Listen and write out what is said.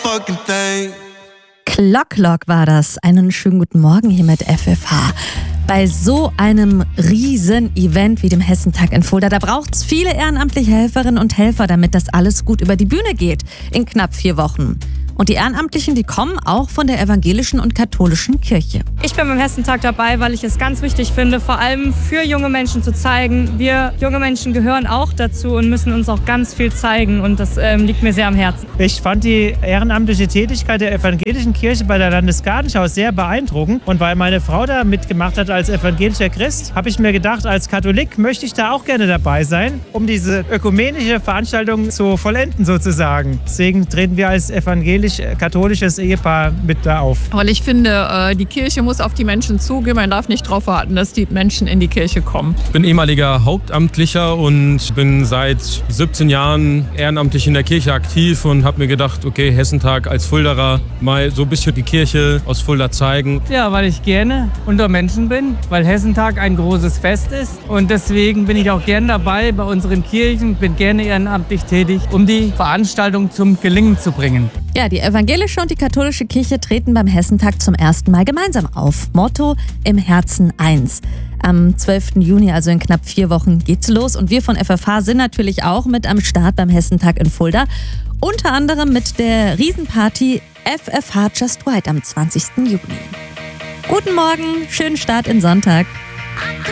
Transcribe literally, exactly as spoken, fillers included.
fucking thing. Clock Clock war das. Einen schönen guten Morgen hier mit F F H. Bei so einem riesen Event wie dem Hessentag in Fulda, da braucht es viele ehrenamtliche Helferinnen und Helfer, damit das alles gut über die Bühne geht in knapp vier Wochen. Und die Ehrenamtlichen, die kommen auch von der evangelischen und katholischen Kirche. Ich bin beim Hessentag dabei, weil ich es ganz wichtig finde, vor allem für junge Menschen zu zeigen. Wir junge Menschen gehören auch dazu und müssen uns auch ganz viel zeigen. Und das ähm, liegt mir sehr am Herzen. Ich fand die ehrenamtliche Tätigkeit der evangelischen Kirche bei der Landesgartenschau sehr beeindruckend. Und weil meine Frau da mitgemacht hat als evangelischer Christ, habe ich mir gedacht, als Katholik möchte ich da auch gerne dabei sein, um diese ökumenische Veranstaltung zu vollenden sozusagen. Deswegen treten wir als evangelisch katholisches Ehepaar mit da auf. Weil ich finde, die Kirche muss auf die Menschen zugehen. Man darf nicht darauf warten, dass die Menschen in die Kirche kommen. Ich bin ehemaliger Hauptamtlicher und bin seit siebzehn Jahren ehrenamtlich in der Kirche aktiv und habe mir gedacht, okay, Hessentag als Fuldaer, mal so ein bisschen die Kirche aus Fulda zeigen. Ja, weil ich gerne unter Menschen bin, weil Hessentag ein großes Fest ist und deswegen bin ich auch gerne dabei bei unseren Kirchen, bin gerne ehrenamtlich tätig, um die Veranstaltung zum Gelingen zu bringen. Ja, die evangelische und die katholische Kirche treten beim Hessentag zum ersten Mal gemeinsam auf. Motto: Im Herzen eins. Am zwölften Juni, also in knapp vier Wochen, geht's los. Und wir von F F H sind natürlich auch mit am Start beim Hessentag in Fulda. Unter anderem mit der Riesenparty F F H Just Right am zwanzigsten Juni. Guten Morgen, schönen Start in Sonntag.